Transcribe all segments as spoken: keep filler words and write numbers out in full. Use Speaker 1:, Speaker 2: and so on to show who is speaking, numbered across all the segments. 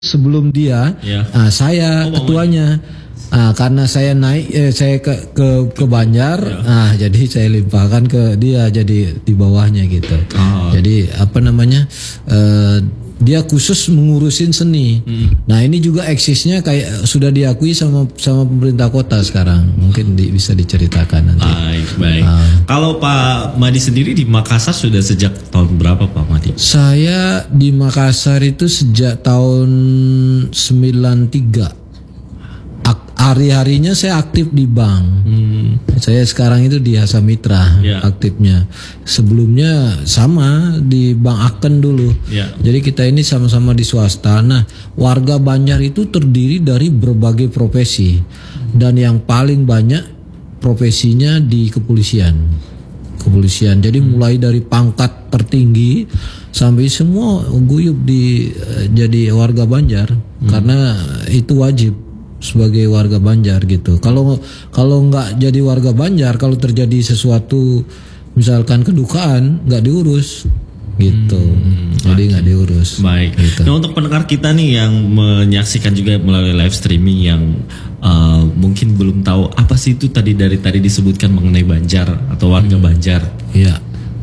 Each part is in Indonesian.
Speaker 1: sebelum dia,
Speaker 2: ya.
Speaker 1: uh, saya oh, ketuanya. Uh, karena saya naik, eh, saya ke ke, ke Banjar, ya. ah, jadi saya limpahkan ke dia jadi di bawahnya gitu. Oh. Jadi apa namanya? Uh, dia khusus mengurusin seni. Hmm. Nah ini juga eksisnya kayak sudah diakui sama sama pemerintah kota sekarang. Mungkin di, bisa diceritakan nanti.
Speaker 2: Baik, baik. Uh,
Speaker 1: Kalau
Speaker 2: Pak Madi sendiri di Makassar sudah sejak tahun berapa Pak Madi?
Speaker 1: Saya di Makassar itu sejak tahun sembilan tiga. Hari-harinya saya aktif di bank. Hmm. Saya sekarang itu di Hasa Mitra yeah. aktifnya. Sebelumnya sama di Bank Aken dulu. Yeah. Jadi kita ini sama-sama di swasta. Nah, warga Banjar itu terdiri dari berbagai profesi dan yang paling banyak profesinya di kepolisian. Kepolisian. Jadi hmm. mulai dari pangkat tertinggi sampai semua guyup di uh, jadi warga Banjar hmm. karena itu wajib sebagai warga Banjar gitu. Kalau kalau nggak jadi warga Banjar, kalau terjadi sesuatu misalkan kedukaan nggak diurus gitu. Hmm, jadi nggak diurus.
Speaker 2: Baik. Gitu. Nah untuk pendengar kita nih yang menyaksikan juga melalui live streaming yang uh, mungkin belum tahu apa sih itu tadi dari tadi disebutkan mengenai Banjar atau warga hmm. Banjar.
Speaker 1: Iya.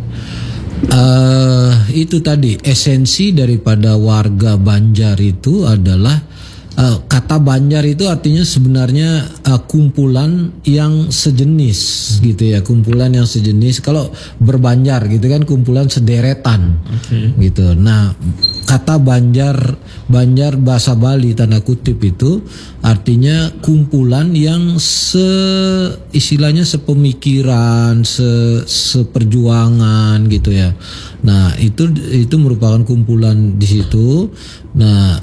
Speaker 1: Uh, itu tadi esensi daripada warga Banjar itu adalah Uh, kata Banjar itu artinya sebenarnya uh, kumpulan yang sejenis hmm. gitu ya, kumpulan yang sejenis. Kalau berbanjar gitu kan kumpulan sederetan okay. gitu. Nah kata Banjar, Banjar bahasa Bali tanda kutip itu artinya kumpulan yang se istilahnya sepemikiran, se seperjuangan gitu ya. Nah itu itu merupakan kumpulan di situ. Nah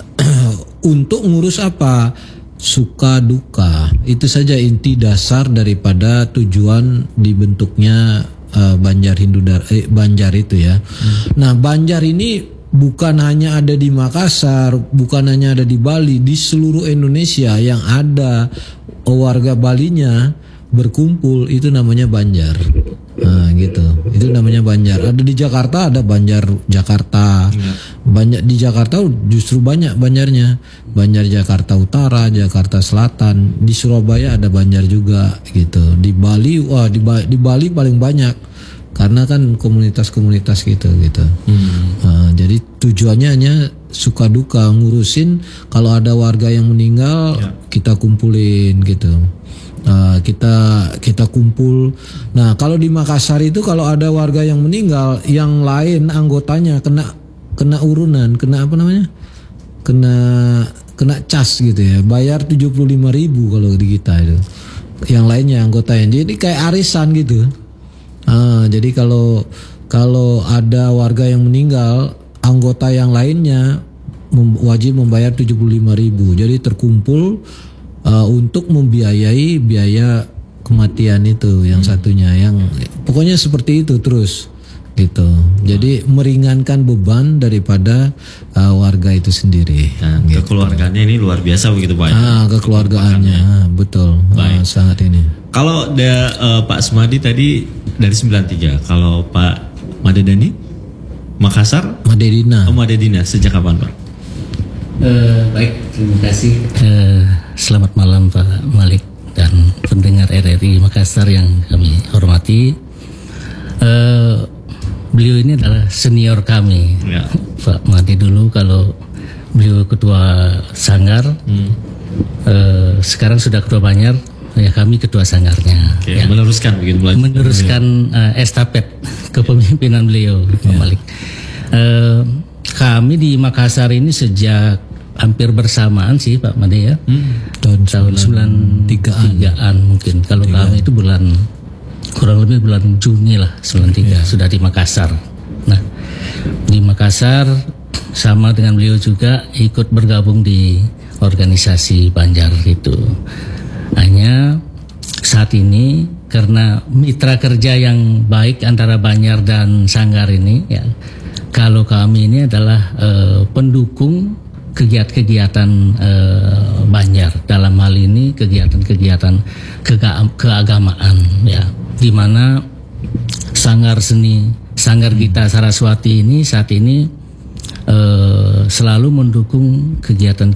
Speaker 1: untuk ngurus apa? Suka duka. Itu saja inti dasar daripada tujuan dibentuknya uh, Banjar Hindu Dar eh, Banjar itu ya. Hmm. Nah, Banjar ini bukan hanya ada di Makassar, bukan hanya ada di Bali, di seluruh Indonesia yang ada warga Balinya berkumpul itu namanya Banjar. Nah, gitu. Itu namanya Banjar. Ada di Jakarta ada Banjar Jakarta. Ya. Banyak di Jakarta justru banyak Banjarnya. Banjar Jakarta Utara, Jakarta Selatan. Di Surabaya ada Banjar juga gitu. Di Bali wah di, ba di Bali paling banyak. Karena kan komunitas-komunitas gitu gitu. Hmm. Nah, jadi tujuannya hanya suka duka ngurusin kalau ada warga yang meninggal ya. Kita kumpulin gitu. Uh, kita kita kumpul. Nah kalau di Makassar itu kalau ada warga yang meninggal, yang lain anggotanya kena kena urunan, kena apa namanya, kena kena cas gitu ya, bayar tujuh puluh lima ribu kalau di kita itu. Yang lainnya anggotanya, jadi kayak arisan gitu. Uh, jadi kalau kalau ada warga yang meninggal, anggota yang lainnya mem wajib membayar tujuh puluh lima ribu. Jadi terkumpul Uh, untuk membiayai biaya kematian itu yang hmm. satunya, yang pokoknya seperti itu terus gitu. Jadi meringankan beban daripada uh, warga itu sendiri.
Speaker 2: Nah, gitu. Kekeluargaannya ini luar biasa begitu Pak.
Speaker 1: Ah, kekeluargaannya ah, betul. Ah, sangat ini.
Speaker 2: Kalau da, uh, Pak Sumadi tadi dari sembilan tiga, kalau Pak Madedani Makassar?
Speaker 1: Madedina.
Speaker 2: Oh, Madedina sejak kapan Pak?
Speaker 3: Uh, baik, terima kasih. Uh, selamat malam Pak Malik dan pendengar R R I Makassar yang kami hormati. Uh, beliau ini adalah senior kami, ya. Pak Madi dulu kalau beliau ketua sanggar, hmm. uh, sekarang sudah ketua Banjar, ya kami ketua sanggarnya.
Speaker 2: Oke,
Speaker 3: ya.
Speaker 2: Meneruskan begitu
Speaker 3: Meneruskan uh, estafet kepemimpinan beliau, Pak ya. Malik. Uh, Kami di Makassar ini sejak hampir bersamaan sih Pak Made ya. Hmm.
Speaker 1: Tahun,
Speaker 3: tahun sembilan tigaan mungkin. Kalau tiga. Kami itu bulan kurang lebih bulan Juni lah sembilan tiga ya. Sudah di Makassar. Nah, di Makassar sama dengan beliau juga ikut bergabung di organisasi Banjar itu. Hanya saat ini karena mitra kerja yang baik antara Banjar dan Sanggar ini ya. Kalau kami ini adalah uh, pendukung kegiatan-kegiatan uh, Banjar, dalam hal ini kegiatan-kegiatan keagamaan ya, di mana sanggar seni, sanggar kita Saraswati ini saat ini uh, selalu mendukung kegiatan